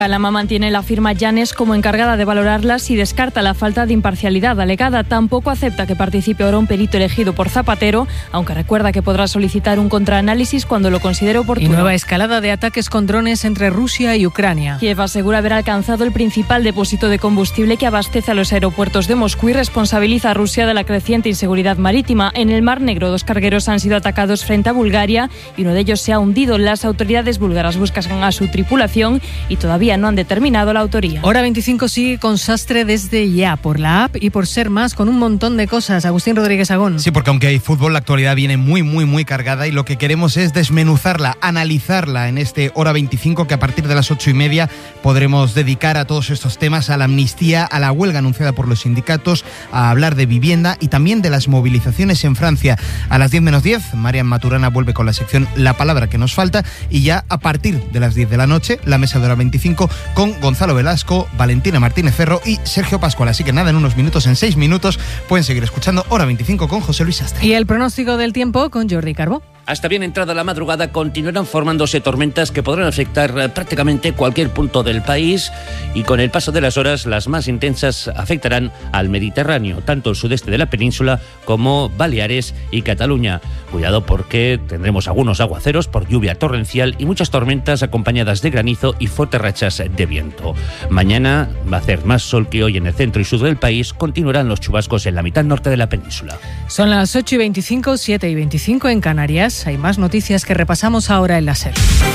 Lama mantiene la firma Llanes como encargada de valorarlas y descarta la falta de imparcialidad alegada. Tampoco acepta que participe ahora un perito elegido por Zapatero, aunque recuerda que podrá solicitar un contraanálisis cuando lo considere oportuno. Y nueva escalada de ataques con drones entre Rusia y Ucrania. Kiev asegura haber alcanzado el principal depósito de combustible que abastece a los aeropuertos de Moscú y responsabiliza a Rusia de la creciente inseguridad marítima. En el Mar Negro, 2 cargueros han sido atacados frente a Bulgaria y uno de ellos se ha hundido. Las autoridades búlgaras buscan a su tripulación y todavía no han determinado la autoría. Hora 25 sigue con Sastre desde ya, por la app y por Ser Más, con un montón de cosas. Agustín Rodríguez Agón. Sí, porque aunque hay fútbol, la actualidad viene muy cargada y lo que queremos es desmenuzarla, analizarla en este Hora 25, que a partir de las 8:30 podremos dedicar a todos estos temas, a la amnistía, a la huelga anunciada por los sindicatos, a hablar de vivienda y también de las movilizaciones en Francia. A las 10 menos 10, Marian Maturana vuelve con la sección La Palabra que nos falta, y ya a partir de las 10 de la noche, la mesa de Hora 25 con Gonzalo Velasco, Valentina Martínez Ferro y Sergio Pascual. Así que nada, en unos minutos, en 6 minutos, pueden seguir escuchando Hora 25 con José Luis Sastre. Y el pronóstico del tiempo con Jordi Carbó. Hasta bien entrada la madrugada continuarán formándose tormentas que podrán afectar prácticamente cualquier punto del país, y con el paso de las horas las más intensas afectarán al Mediterráneo, tanto el sudeste de la península como Baleares y Cataluña. Cuidado, porque tendremos algunos aguaceros por lluvia torrencial y muchas tormentas acompañadas de granizo y fuertes rachas de viento. Mañana va a hacer más sol que hoy en el centro y sur del país. Continuarán los chubascos en la mitad norte de la península. Son las 8:25, 7:25 en Canarias. Hay más noticias que repasamos ahora en la SER.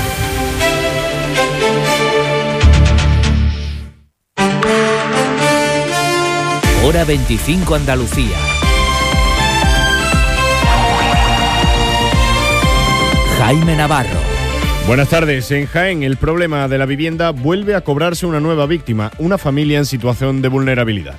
Hora 25 Andalucía. Jaime Navarro. Buenas tardes. En Jaén, el problema de la vivienda vuelve a cobrarse una nueva víctima, una familia en situación de vulnerabilidad.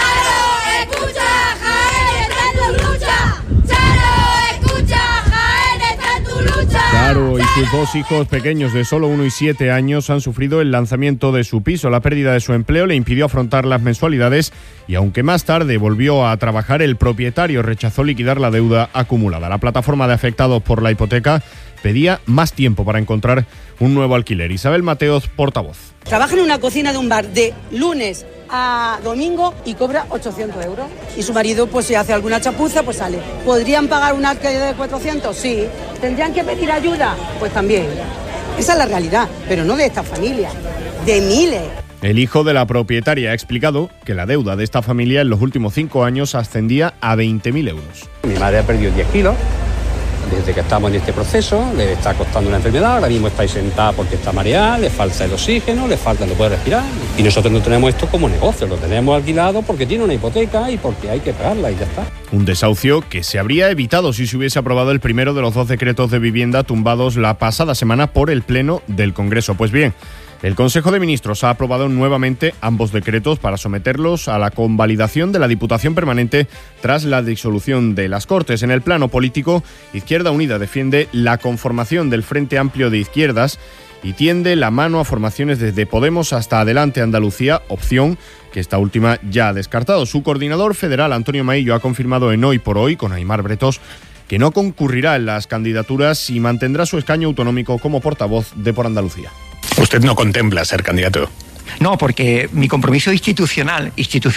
Charo y sus 2 hijos pequeños de solo 1 y 7 años han sufrido el lanzamiento de su piso. La pérdida de su empleo le impidió afrontar las mensualidades y, aunque más tarde volvió a trabajar, el propietario rechazó liquidar la deuda acumulada. La plataforma de afectados por la hipoteca pedía más tiempo para encontrar un nuevo alquiler. Isabel Mateos, portavoz. Trabaja en una cocina de un bar de lunes a domingo y cobra 800 euros. Y su marido, pues, si hace alguna chapuza, pues sale. ¿Podrían pagar un alquiler de 400? Sí. ¿Tendrían que pedir ayuda? Pues también. Esa es la realidad, pero no de esta familia, de miles. El hijo de la propietaria ha explicado que la deuda de esta familia en los últimos 5 años ascendía a 20.000 euros. Mi madre ha perdido 10 kilos. Desde que estamos en este proceso, le está costando una enfermedad, ahora mismo está ahí sentada porque está mareada, le falta el oxígeno, le falta, no puede respirar. Y nosotros no tenemos esto como negocio, lo tenemos alquilado porque tiene una hipoteca y porque hay que pagarla y ya está. Un desahucio que se habría evitado si se hubiese aprobado el primero de los 2 decretos de vivienda tumbados la pasada semana por el Pleno del Congreso. Pues bien, el Consejo de Ministros ha aprobado nuevamente ambos decretos para someterlos a la convalidación de la Diputación Permanente tras la disolución de las Cortes. En el plano político, Izquierda Unida defiende la conformación del Frente Amplio de Izquierdas y tiende la mano a formaciones desde Podemos hasta Adelante Andalucía, opción que esta última ya ha descartado. Su coordinador federal, Antonio Maillo, ha confirmado en Hoy por Hoy con Aimar Bretos que no concurrirá en las candidaturas y mantendrá su escaño autonómico como portavoz de Por Andalucía. ¿Usted no contempla ser candidato? No, porque mi compromiso institucional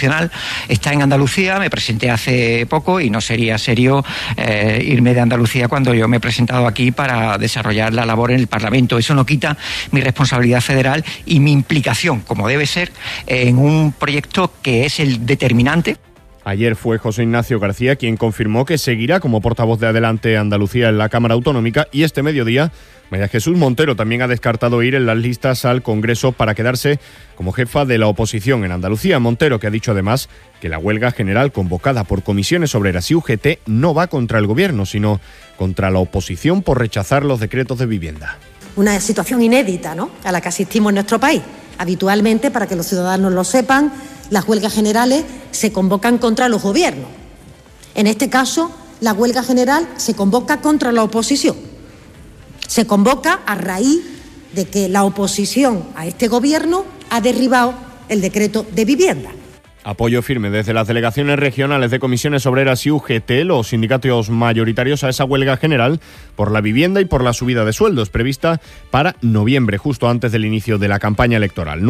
está en Andalucía. Me presenté hace poco y no sería serio irme de Andalucía cuando yo me he presentado aquí para desarrollar la labor en el Parlamento. Eso no quita mi responsabilidad federal y mi implicación, como debe ser, en un proyecto que es el determinante. Ayer fue José Ignacio García quien confirmó que seguirá como portavoz de Adelante Andalucía en la Cámara Autonómica, y este mediodía María Jesús Montero también ha descartado ir en las listas al Congreso para quedarse como jefa de la oposición en Andalucía. Montero, que ha dicho además que la huelga general convocada por comisiones obreras y UGT no va contra el Gobierno, sino contra la oposición por rechazar los decretos de vivienda. Una situación inédita, ¿no?, a la que asistimos en nuestro país. Habitualmente, para que los ciudadanos lo sepan, las huelgas generales se convocan contra los gobiernos. En este caso, la huelga general se convoca contra la oposición. Se convoca a raíz de que la oposición a este gobierno ha derribado el decreto de vivienda. Apoyo firme desde las delegaciones regionales de comisiones obreras y UGT, los sindicatos mayoritarios, a esa huelga general por la vivienda y por la subida de sueldos prevista para noviembre, justo antes del inicio de la campaña electoral.